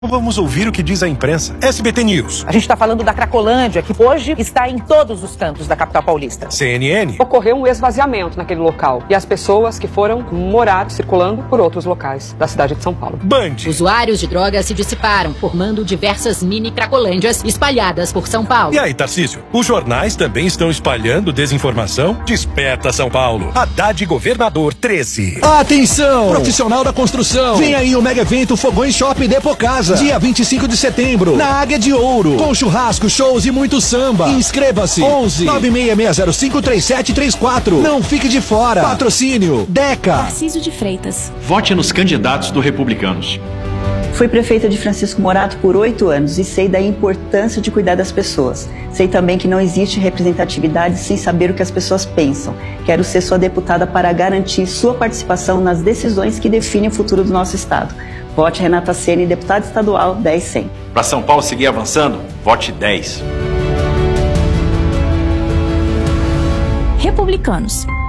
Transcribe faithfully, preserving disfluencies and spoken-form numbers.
Vamos ouvir o que diz a imprensa. S B T News. A gente está falando da Cracolândia, que hoje está em todos os cantos da capital paulista. C N N. Ocorreu um esvaziamento naquele local e as pessoas que foram morar circulando por outros locais da cidade de São Paulo. Band. Usuários de drogas se dissiparam, formando diversas mini Cracolândias espalhadas por São Paulo. E aí, Tarcísio? Os jornais também estão espalhando desinformação? Desperta São Paulo. Haddad Governador treze. Atenção! Profissional da construção. Vem aí o mega evento Fogões Shop Depo Casa. Dia vinte e cinco de setembro, na Águia de Ouro. Com churrasco, shows e muito samba. Inscreva-se. onze nove seis seis zero cinco três sete três quatro. Não fique de fora. Patrocínio Deca. Tarcísio de Freitas. Vote nos candidatos do Republicanos. Fui prefeita de Francisco Morato por oito anos e sei da importância de cuidar das pessoas. Sei também que não existe representatividade sem saber o que as pessoas pensam. Quero ser sua deputada para garantir sua participação nas decisões que definem o futuro do nosso estado. Vote Renata Ceni, deputada estadual dez cem. Para São Paulo seguir avançando, vote dez. Republicanos.